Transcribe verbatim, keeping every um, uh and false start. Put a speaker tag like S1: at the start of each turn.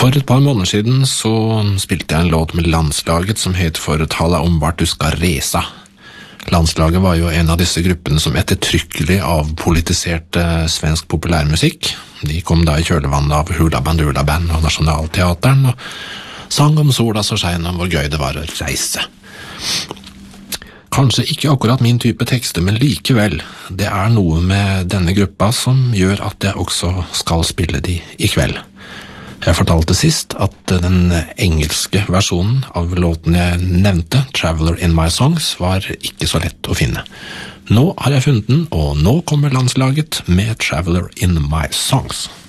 S1: For et par måneder siden så spilte jeg en låt med Landslaget som het For å tale om vart du skal resa. Landslaget var jo en av disse gruppene som ettertrykkelig avpolitiserte svensk populærmusikk. De kom da i kjølvannet av Hula Bandula Band og Nationalteateren og sang om sola så skein om hvor gøy det var å reise. Kanskje ikke akkurat min type tekster, men likevel, det er noe med denne gruppa som gjør at jeg også skal spille de i kveld. Jeg fortalte sist at den engelske versjonen av låten jeg nevnte, Traveler in My Songs, var ikke så lett å finne. Nå har jeg funnet den, og nå kommer Landslaget med Traveler in My Songs.